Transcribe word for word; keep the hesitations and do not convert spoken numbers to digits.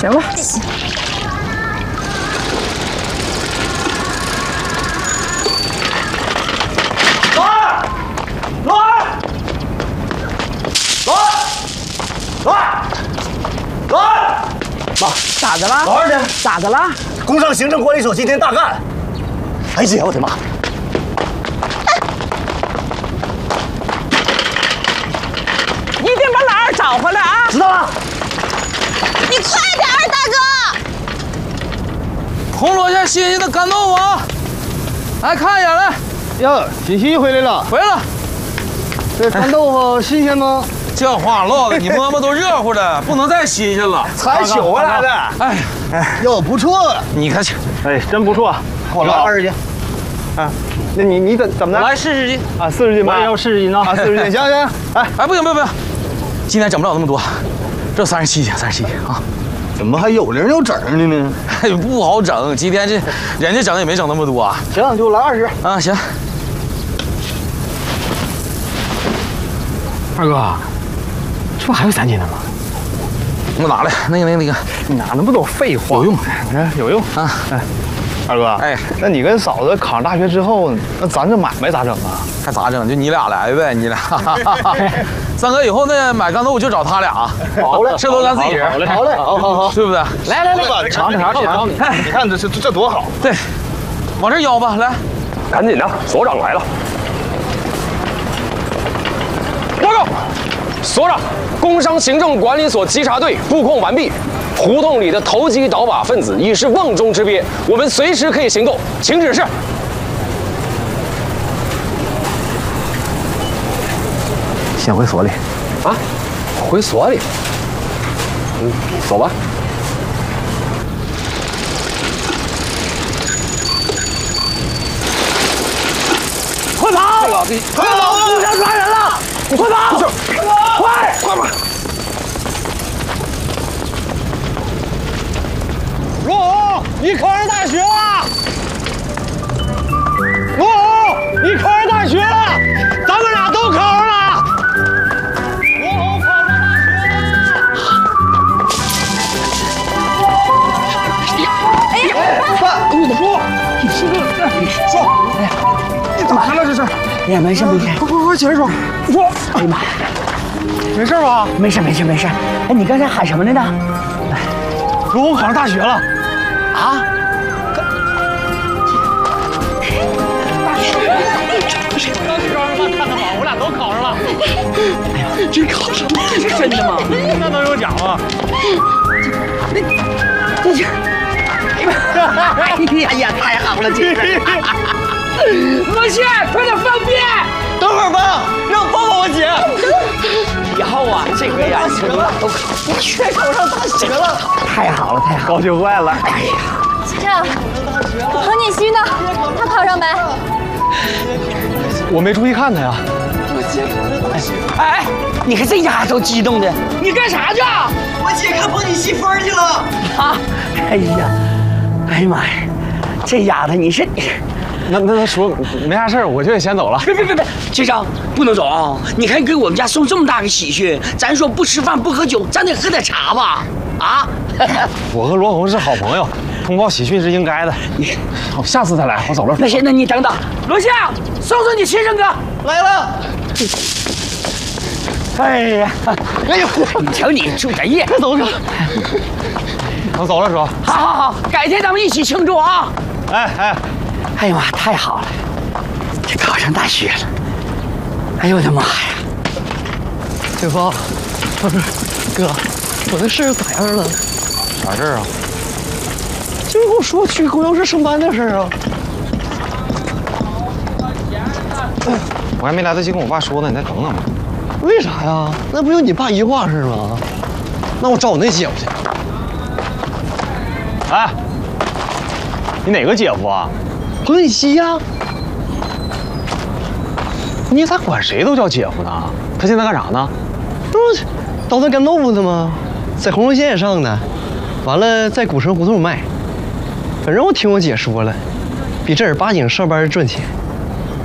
行了。 老二，老二，老二，老二，老二， 妈，咋的了？ 老二呢？ 咋的了？ 工商行政管理所今天大干！哎呀，我的妈！ 一定把老二找回来啊！ 知道了。 你快点儿，大哥！红螺县新鲜的干豆腐啊！来看一眼来。 哟，锦溪回来了。 回来了。 这干豆腐新鲜吗？ 这话唠的，你摸摸都热乎的，不能再新鲜了。 才取回来的。哎，哟，不错。 你看去， 哎，真不错。我来二十斤。啊，那你你怎怎么的？ 来四十斤啊，四十斤吧。我也要四十斤啊！啊，四十斤，行行。哎哎，不行不行不行。 今天整不了那么多，这三十七斤，三十七斤啊！ 怎么还有零有整的呢？ 哎，不好整，今天这人家整也没整那么多啊。 行，就来二十啊，行。 二哥，这不还有三斤呢吗？ 我拿来，那个那个那个， 你拿那么多废话？有用，哎，有用啊！哎，二哥，哎，那你跟嫂子考上大学之后，那咱这买卖咋整啊？ 还咋整？就你俩来呗，你俩。三哥，以后那买干豆腐就找他俩啊。 好嘞， 这都咱自己人。 好嘞，好嘞，好好好， 对不对？ 来来来，尝尝尝尝。你看这这这多好。 对，往这腰吧，来。 赶紧的，所长来了。报告，所长，工商行政管理所稽查队布控完毕。 胡同里的投机倒把分子已是瓮中之鳖，我们随时可以行动，请指示。 先回所里。 啊，回所里。嗯，走吧。 快跑！快跑！互相抓人了！快跑！快！快快！ 罗红，你考上大学了！罗红，你考上大学了！咱们俩都考上了！罗红考上大学了！ 哎呀， 爸，你说，你说，说，哎呀，你咋了这是？ 哎呀，没事没事， 快快快起来说，说！ 哎呀妈呀， 没事吧？ 没事没事没事。哎，你刚才喊什么来着？ 罗红考上大学了。 啊！ 刚去高中看看吧，我俩都考上了。 哎呀，真考上了，这是真的吗？ 那能有奖吗？ 这这，哎呀，太好了，这是。罗茜，快点放便！ 等会儿吧，让我抱抱我姐。 以后啊，这回呀，你们俩都考，你全考上大学了，太好了，太好了， 高兴坏了。哎呀， 先生，何锦熙呢？他考上没？ 我没注意看他呀。 哎，你看这丫头激动的，你干啥去？我姐看捧你媳妇儿去了。啊！哎呀，哎呀妈呀，这丫头你是。 那那他说没啥事儿，我就得先走了。 别别别别，局长不能走啊！你看给我们家送这么大个喜讯，咱说不吃饭不喝酒，咱得喝点茶吧？啊！ 我和罗红是好朋友，通报喜讯是应该的。你，好，下次再来，我走了。 那行，那你等等，罗夏，送送你亲生哥来了。哎呀，哎呦，你瞧你住这夜，快走走。 我走了，叔。 好好好，改天咱们一起庆祝啊！ 哎哎。 哎呀妈，太好了，这考上大学了！哎呦我的妈呀！ 对方，不是哥，我那事儿咋样了？啥事儿啊？就是跟我说去供销社上班的事儿啊。我还没来得及跟我爸说呢，你再等等吧。为啥呀？那不就你爸一句话事儿吗？那我找我那姐夫去。哎，你哪个姐夫啊？ 何锦熙呀，你咋管谁都叫姐夫呢？他现在干啥呢？这不捣蛋干豆腐呢吗？在红龙县也上呢，完了在古城胡同卖。反正我听我姐说了，比正儿八经上班赚钱。